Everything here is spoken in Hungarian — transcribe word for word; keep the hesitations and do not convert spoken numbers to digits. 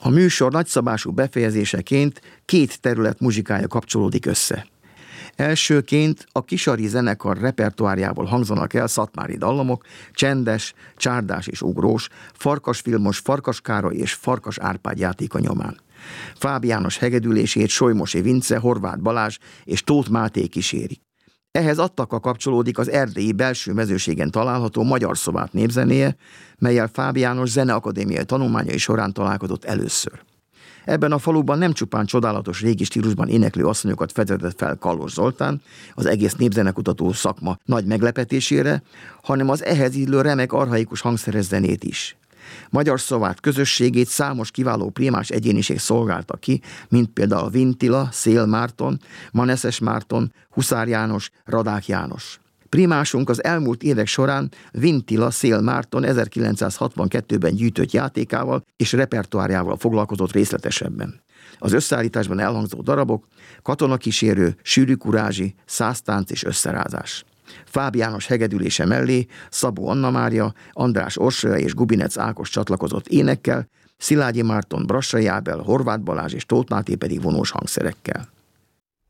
A műsor nagyszabású befejezéseként két terület muzsikája kapcsolódik össze. Elsőként a Kisari zenekar repertoárjából hangzanak el szatmári dallamok, csendes, csárdás és ugrós, Farkas Vilmos, Farkas Károly és Farkas Árpád játéka nyomán. Fáb János hegedülését Solymosi Vince, Horváth Balázs és Tóth Máté kísérik. Ehhez Attaka kapcsolódik az erdélyi belső mezőségen található Magyar Szobát népzenéje, mellyel Fáb János zeneakadémiai tanulmányai során találkozott először. Ebben a faluban nem csupán csodálatos régi stílusban éneklő asszonyokat fedezett fel Kallos Zoltán, az egész népzenekutató szakma nagy meglepetésére, hanem az ehhez illő remek archaikus hangszeres zenét is. Magyar Szovát közösségét számos kiváló primás egyéniség szolgálta ki, mint például Vintila, Szél Márton, Maneszes Márton, Huszár János, Radák János. Primásunk az elmúlt évek során Vintila Szél Márton ezerkilencszázhatvankettőben gyűjtött játékával és repertoárjával foglalkozott részletesebben. Az összeállításban elhangzó darabok Katonakísérő, Sűrű Kurázsi, Száztánc és Összerázás. Fáb János hegedülése mellé Szabó Anna Mária, András Orsolya és Gubinec Ákos csatlakozott énekkel, Szilágyi Márton, Brassai Ábel, Horváth Balázs és Tóth Máté pedig vonós hangszerekkel.